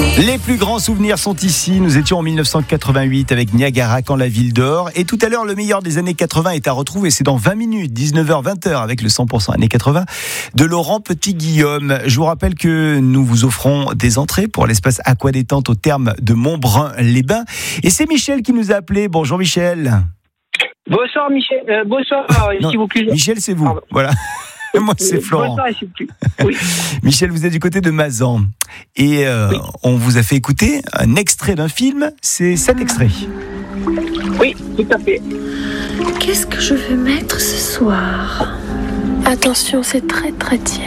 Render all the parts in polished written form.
Les plus grands souvenirs sont ici. Nous étions en 1988 avec Niagara quand la ville dort. Et tout à l'heure, le meilleur des années 80 est à retrouver. C'est dans 20 minutes, 19h, 20h avec le 100% années 80 de Laurent Petit-Guillaume. Je vous rappelle que nous vous offrons des entrées pour l'espace Aqua Détente au terme de Montbrun-les-Bains. Et c'est Michel qui nous a appelé. Bonjour Michel. Bonsoir Michel. Bonsoir, s'il vous plaît. Michel, c'est vous. Pardon. Voilà. Moi, c'est Florent. Bonsoir, s'il vous plaît. Oui. Michel, vous êtes du côté de Mazan. Et oui. On vous a fait écouter un extrait d'un film. C'est cet extrait. Oui, tout à fait. Qu'est-ce que je vais mettre ce soir? Attention, c'est très très tiède.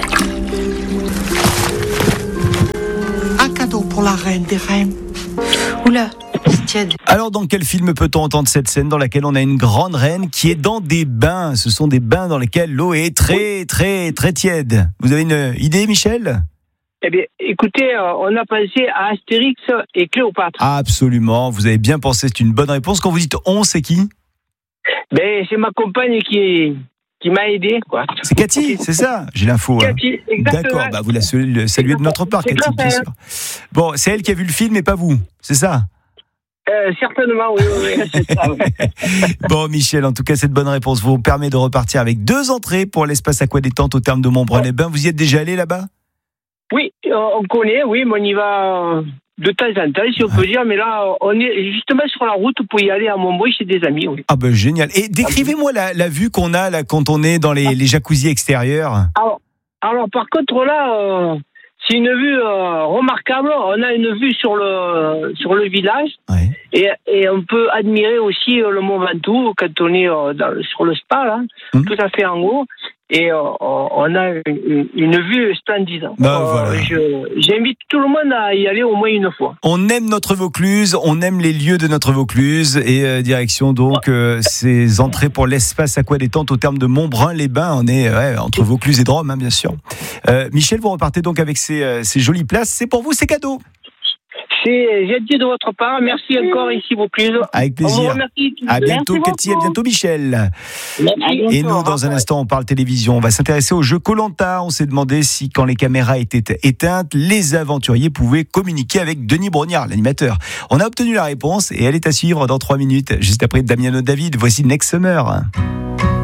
Un cadeau pour la reine des reines. Oula, c'est tiède. Alors, dans quel film peut-on entendre cette scène dans laquelle on a une grande reine qui est dans des bains? Ce sont des bains dans lesquels l'eau est très, très, très tiède. Vous avez une idée, Michel? Eh bien, écoutez, on a pensé à Astérix et Cléopâtre. Absolument, vous avez bien pensé, c'est une bonne réponse. Quand vous dites on, c'est qui? Ben, c'est ma compagne qui m'a aidé, quoi. C'est Cathy, c'est ça? J'ai l'info. Cathy, exactement. D'accord, vous la saluez de notre part, Cathy, bien sûr. Bon, c'est elle qui a vu le film et pas vous, c'est ça? Certainement, oui, c'est ça. Bon, Michel, en tout cas, cette bonne réponse vous permet de repartir avec 2 entrées pour l'espace Aqua Détente au terme de Montbrun-les-Bains. Vous y êtes déjà allé là-bas? Oui, on connaît, oui, mais on y va de temps en temps, si on peut dire. Mais là, on est justement sur la route pour y aller à Montbrun chez des amis. Oui. Ah ben génial. Et décrivez-moi la vue qu'on a là quand on est dans les jacuzzis extérieurs. Alors par contre là, c'est une vue remarquable. On a une vue sur le village, ouais. et on peut admirer aussi le Mont Ventoux quand on est sur le spa là, tout à fait en haut. Et on a une vue splendide. Voilà. J'invite tout le monde à y aller au moins une fois. On aime notre Vaucluse, on aime les lieux de notre Vaucluse. Et direction donc ces entrées pour l'espace Aqua Détente au terme de Montbrun-les-Bains. On est entre Vaucluse et Drôme, hein, bien sûr. Michel, vous repartez donc avec ces jolies places. C'est pour vous, c'est cadeau. C'est gentil de votre part. Merci encore ici, Vaucluse. Avec plaisir. À bientôt, Cathy. À bientôt, Michel. Merci. Et nous, dans un instant, on parle télévision. On va s'intéresser au jeu Koh-Lanta. On s'est demandé si, quand les caméras étaient éteintes, les aventuriers pouvaient communiquer avec Denis Brognard, l'animateur. On a obtenu la réponse et elle est à suivre dans 3 minutes, juste après Damiano David. Voici Next Summer.